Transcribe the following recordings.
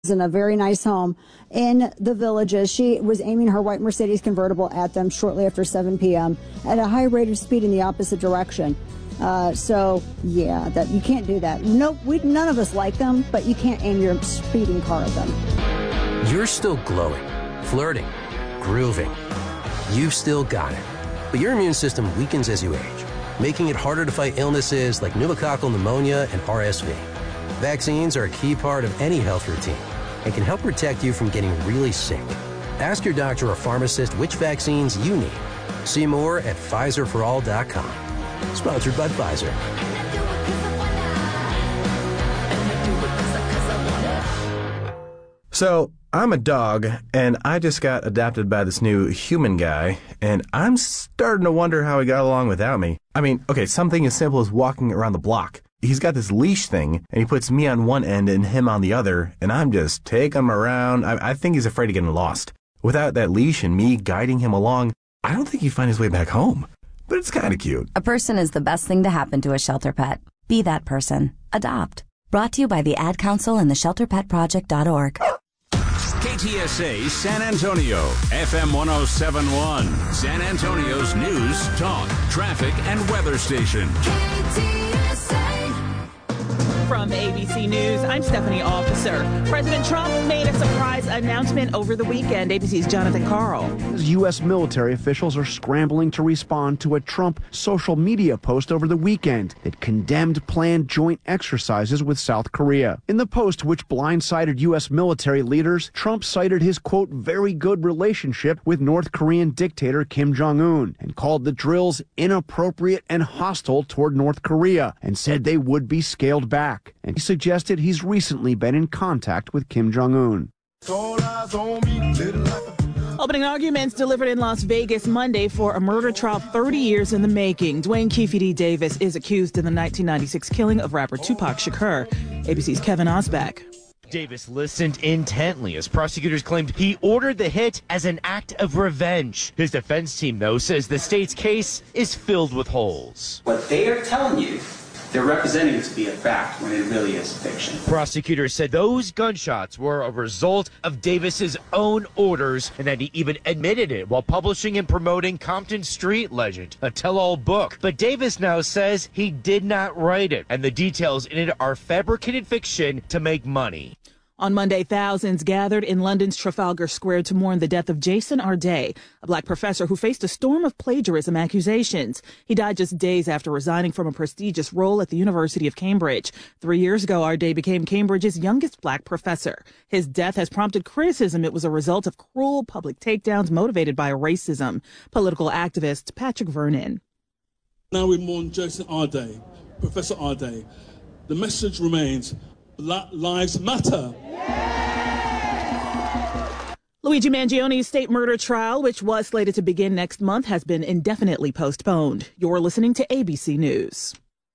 in a very nice home in the Villages. She was aiming her white Mercedes convertible at them shortly after 7 p.m. at a high rate of speed in the opposite direction. So, yeah, that you can't do that. No, none of us like them, but you can't aim your speeding car at them. You're still glowing, flirting, grooving. You've still got it. But your immune system weakens as you age, making it harder to fight illnesses like pneumococcal pneumonia and RSV. Vaccines are a key part of any health routine and can help protect you from getting really sick. Ask your doctor or pharmacist which vaccines you need. See more at PfizerForAll.com. Sponsored by Pfizer. So, I'm a dog, and I just got adopted by this new human guy, and I'm starting to wonder how he got along without me. I mean, okay, something as simple as walking around the block. He's got this leash thing, and he puts me on one end and him on the other, and I'm just taking him around. I think he's afraid of getting lost. Without that leash and me guiding him along, I don't think he'd find his way back home. But it's kind of cute. A person is the best thing to happen to a shelter pet. Be that person. Adopt. Brought to you by the Ad Council and the ShelterPetProject.org. KTSA San Antonio, FM 1071, San Antonio's news, talk, traffic, and weather station. From ABC News, I'm Stephanie Officer. President Trump made a surprise announcement over the weekend. ABC's Jonathan Carl. U.S. military officials are scrambling to respond to a Trump social media post over the weekend that condemned planned joint exercises with South Korea. In the post, which blindsided U.S. military leaders, Trump cited his, quote, very good relationship with North Korean dictator Kim Jong-un and called the drills inappropriate and hostile toward North Korea and said they would be scaled back. And he suggested he's recently been in contact with Kim Jong-un. Opening arguments delivered in Las Vegas Monday for a murder trial 30 years in the making. Dwayne Keefe D. Davis is accused in the 1996 killing of rapper Tupac Shakur. ABC's Kevin Osbeck. Davis listened intently as prosecutors claimed he ordered the hit as an act of revenge. His defense team, though, says the state's case is filled with holes. What they are telling you, they're representing it to be a fact when it really is fiction. Prosecutors said those gunshots were a result of Davis's own orders and that he even admitted it while publishing and promoting Compton Street Legend, a tell-all book. But Davis now says he did not write it, and the details in it are fabricated fiction to make money. On Monday, thousands gathered in London's Trafalgar Square to mourn the death of Jason Arday, a black professor who faced a storm of plagiarism accusations. He died just days after resigning from a prestigious role at the University of Cambridge. 3 years ago, Arday became Cambridge's youngest black professor. His death has prompted criticism it was a result of cruel public takedowns motivated by racism. Political activist Patrick Vernon. Now we mourn Jason Arday, Professor Arday. The message remains, Black Lives Matter. Luigi Mangioni's state murder trial, which was slated to begin next month, has been indefinitely postponed. You're listening to ABC News.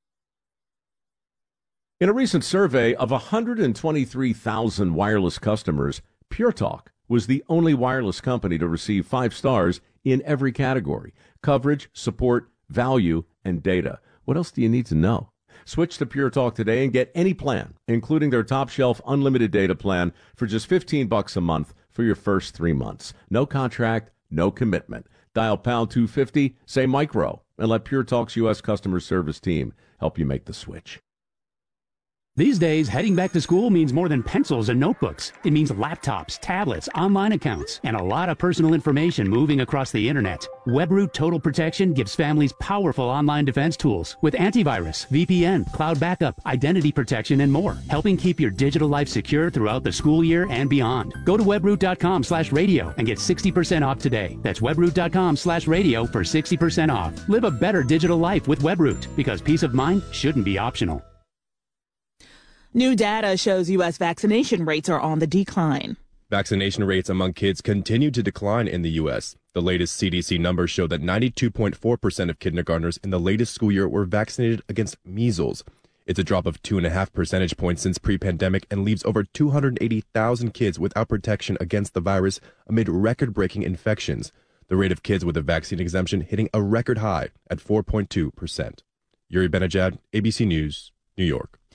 In a recent survey of 123,000 wireless customers, Pure Talk was the only wireless company to receive 5 stars in every category: coverage, support, value, and data. What else do you need to know? Switch to Pure Talk today and get any plan, including their top shelf unlimited data plan for just $15 a month for your first 3 months. No contract, no commitment. Dial pound 250, say micro, and let Pure Talk's U.S. customer service team help you make the switch. These days, heading back to school means more than pencils and notebooks. It means laptops, tablets, online accounts, and a lot of personal information moving across the internet. WebRoot Total Protection gives families powerful online defense tools with antivirus, VPN, cloud backup, identity protection, and more, helping keep your digital life secure throughout the school year and beyond. Go to webroot.com/radio and get 60% off today. That's webroot.com/radio for 60% off. Live a better digital life with WebRoot, because peace of mind shouldn't be optional. New data shows U.S. vaccination rates are on the decline. Vaccination rates among kids continue to decline in the U.S. The latest CDC numbers show that 92.4% of kindergartners in the latest school year were vaccinated against measles. It's a drop of 2.5 percentage points since pre-pandemic and leaves over 280,000 kids without protection against the virus amid record-breaking infections. The rate of kids with a vaccine exemption hitting a record high at 4.2%. Yuri Benajad, ABC News, New York.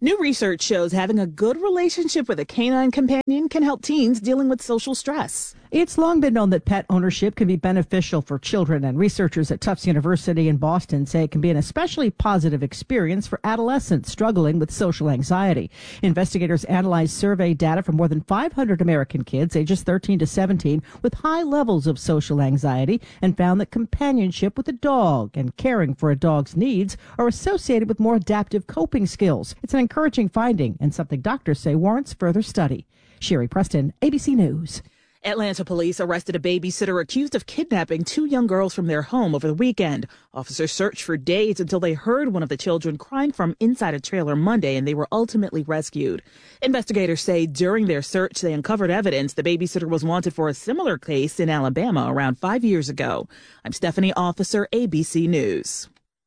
New research shows having a good relationship with a canine companion can help teens dealing with social stress. It's long been known that pet ownership can be beneficial for children, and researchers at Tufts University in Boston say it can be an especially positive experience for adolescents struggling with social anxiety. Investigators analyzed survey data from more than 500 American kids ages 13 to 17 with high levels of social anxiety and found that companionship with a dog and caring for a dog's needs are associated with more adaptive coping skills. It's an encouraging finding and something doctors say warrants further study. Sherry Preston, ABC News. Atlanta police arrested a babysitter accused of kidnapping 2 young girls from their home over the weekend. Officers searched for days until they heard one of the children crying from inside a trailer Monday, and they were ultimately rescued. Investigators say during their search, they uncovered evidence the babysitter was wanted for a similar case in Alabama around 5 years ago. I'm Stephanie Officer, ABC News.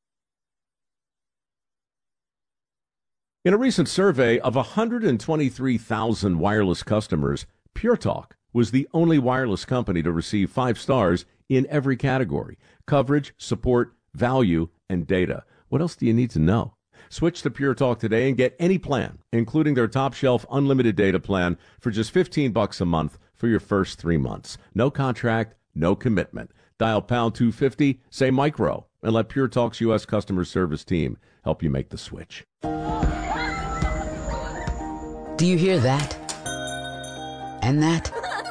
In a recent survey of 123,000 wireless customers, Pure Talk was the only wireless company to receive 5 stars in every category: coverage, support, value, and data. What else do you need to know? Switch to Pure Talk today and get any plan, including their top shelf unlimited data plan, for just $15 a month for your first 3 months. No contract, no commitment. Dial pound 250, say micro, and let Pure Talk's U.S. customer service team help you make the switch. Do you hear that? And that?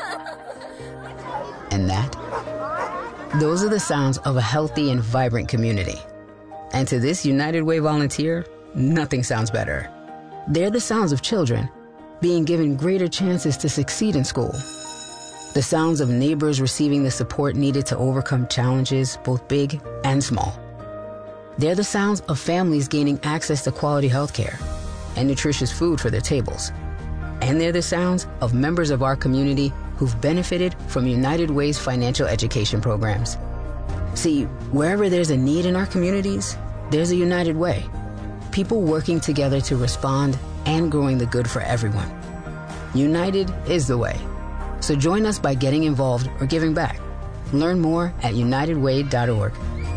And that? Those are the sounds of a healthy and vibrant community. And to this United Way volunteer, nothing sounds better. They're the sounds of children being given greater chances to succeed in school. The sounds of neighbors receiving the support needed to overcome challenges, both big and small. They're the sounds of families gaining access to quality health care and nutritious food for their tables. And they're the sounds of members of our community who've benefited from United Way's financial education programs. See, wherever there's a need in our communities, there's a United Way. People working together to respond and growing the good for everyone. United is the way. So join us by getting involved or giving back. Learn more at unitedway.org.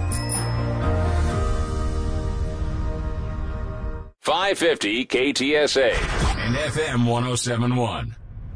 550 KTSA and FM 107.1.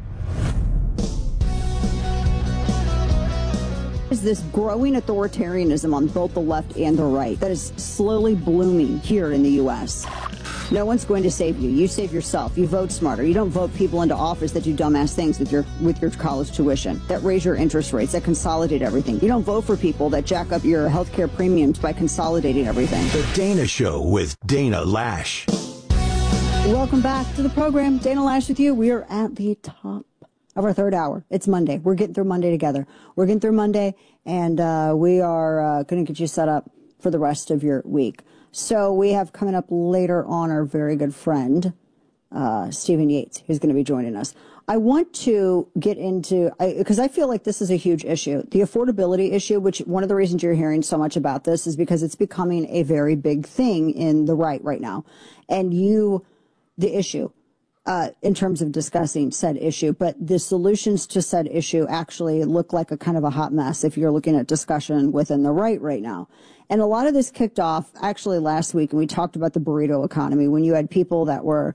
Is this growing authoritarianism on both the left and the right that is slowly blooming here in the U.S. No one's going to save you. You save yourself. You vote smarter. You don't vote people into office that do dumbass things with your college tuition, that raise your interest rates, that consolidate everything. You don't vote for people that jack up your healthcare premiums by consolidating everything. The Dana Show with Dana Lash. Welcome back to the program. Dana Lash with you. We are at the top of our third hour. It's Monday. We're getting through Monday together. We're getting through Monday, and we are going to get you set up for the rest of your week. So we have coming up later on our very good friend, Stephen Yates, who's going to be joining us. I want to get into, because I feel like this is a huge issue, the affordability issue, which one of the reasons you're hearing so much about this is because it's becoming a very big thing in the right now. And the issue, in terms of discussing said issue, but the solutions to said issue actually look like a kind of a hot mess if you're looking at discussion within the right now. And a lot of this kicked off actually last week, and we talked about the burrito economy when you had people that were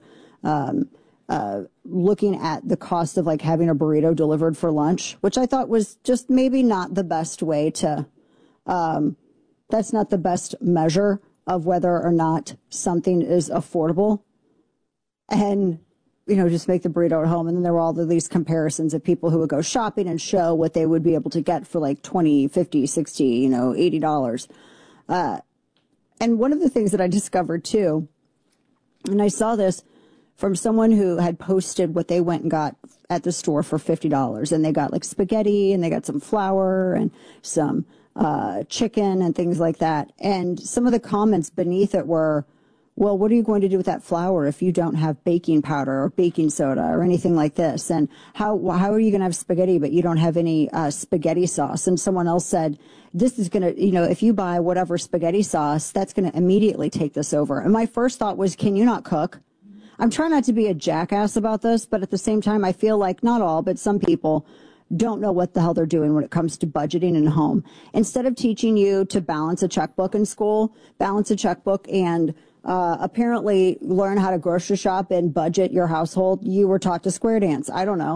looking at the cost of like having a burrito delivered for lunch, which I thought was just maybe not the best way to, that's not the best measure of whether or not something is affordable. And, just make the burrito at home. And then there were all of these comparisons of people who would go shopping and show what they would be able to get for like $20, $50, $60, $80. And one of the things that I discovered too, and I saw this from someone who had posted what they went and got at the store for $50. And they got like spaghetti and they got some flour and some chicken and things like that. And some of the comments beneath it were, well, what are you going to do with that flour if you don't have baking powder or baking soda or anything like this? And how are you going to have spaghetti, but you don't have any spaghetti sauce? And someone else said, this is going to, if you buy whatever spaghetti sauce, that's going to immediately take this over. And my first thought was, can you not cook? I'm trying not to be a jackass about this, but at the same time, I feel like not all, but some people don't know what the hell they're doing when it comes to budgeting in home. Instead of teaching you to balance a checkbook in school, balance a checkbook and apparently learn how to grocery shop and budget your household, you were taught to square dance. I don't know.